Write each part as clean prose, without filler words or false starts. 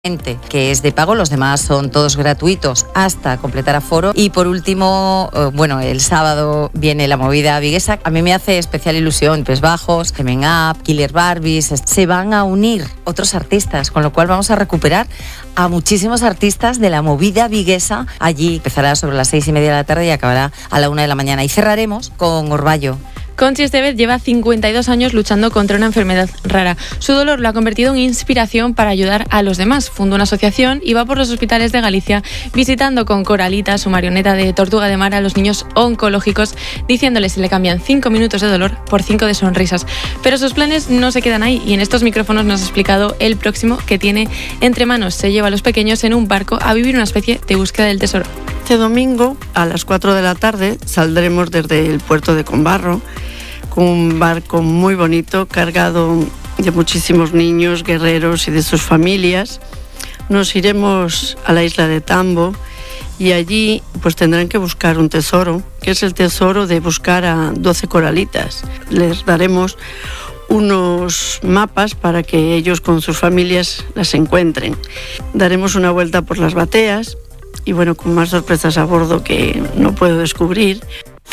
que es de pago, los demás son todos gratuitos hasta completar aforo. Y por último, el sábado viene la movida viguesa. A mí me hace especial ilusión, Pes Bajos, Coming Up, Killer Barbies, se van a unir otros artistas, con lo cual vamos a recuperar a muchísimos artistas de la movida viguesa. Allí empezará sobre las 6:30 de la tarde y acabará a la 1 de la mañana. Y cerraremos con Orballo. Conchi Estevez lleva 52 años luchando contra una enfermedad rara. Su dolor lo ha convertido en inspiración para ayudar a los demás. Fundó una asociación y va por los hospitales de Galicia visitando con Coralita, su marioneta de tortuga de mar, a los niños oncológicos, diciéndoles si le cambian 5 minutos de dolor por 5 de sonrisas. Pero sus planes no se quedan ahí y en estos micrófonos nos ha explicado el próximo que tiene entre manos. Se lleva a los pequeños en un barco a vivir una especie de búsqueda del tesoro. Este domingo a las 4 de la tarde saldremos desde el puerto de Combarro con un barco muy bonito cargado de muchísimos niños, guerreros y de sus familias. Nos iremos a la isla de Tambo y allí pues tendrán que buscar un tesoro, que es el tesoro de buscar a 12 coralitas. Les daremos unos mapas para que ellos con sus familias las encuentren. Daremos una vuelta por las bateas y con más sorpresas a bordo que no puedo descubrir.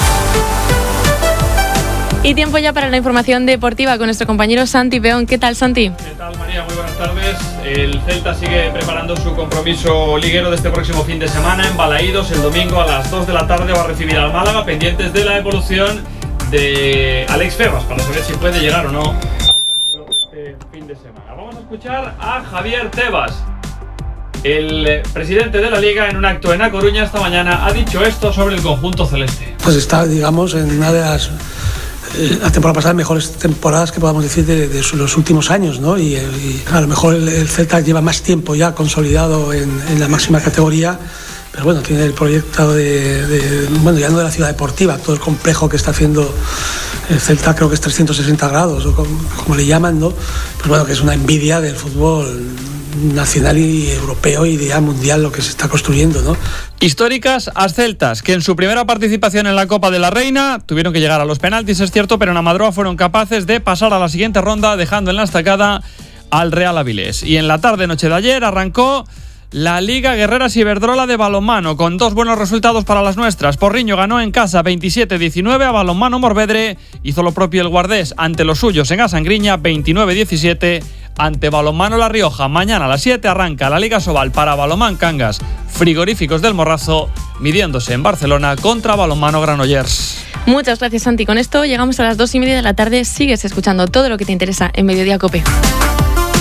Y tiempo ya para la información deportiva con nuestro compañero Santi Peón. ¿Qué tal, Santi? ¿Qué tal, María? Muy buenas tardes. El Celta sigue preparando su compromiso liguero de este próximo fin de semana en Balaídos. El domingo a las 2 de la tarde va a recibir al Málaga, pendientes de la evolución de Alex Febas para saber si puede llegar o no al partido este fin de semana. Vamos a escuchar a Javier Tebas. El presidente de la Liga, en un acto en A Coruña esta mañana, ha dicho esto sobre el conjunto celeste. Pues está, digamos, en una de las la temporada pasada, mejores temporadas que podamos decir de los últimos años, ¿no? Y a lo mejor el Celta lleva más tiempo ya consolidado en la máxima categoría, pero tiene el proyecto ya no de la ciudad deportiva, todo el complejo que está haciendo el Celta, creo que es 360 grados, o como le llaman, ¿no? Pues que es una envidia del fútbol nacional y europeo y ya mundial lo que se está construyendo, ¿no? Históricas as celtas, que en su primera participación en la Copa de la Reina tuvieron que llegar a los penaltis, es cierto, pero en Amadroa fueron capaces de pasar a la siguiente ronda, dejando en la estacada al Real Avilés. Y en la tarde-noche de ayer arrancó la Liga Guerreras Iberdrola de balonmano, con 2 buenos resultados para las nuestras. Porriño ganó en casa 27-19 a Balonmano Morvedre, hizo lo propio el Guardés ante los suyos en Asangriña 29-17 ante Balonmano La Rioja. Mañana a las 7 arranca la Liga Sobal para Balonmán Cangas Frigoríficos del Morrazo, midiéndose en Barcelona contra Balonmano Granollers. Muchas gracias, Santi. Con esto llegamos a las 2:30 de la tarde. Sigues escuchando todo lo que te interesa en Mediodía Cope.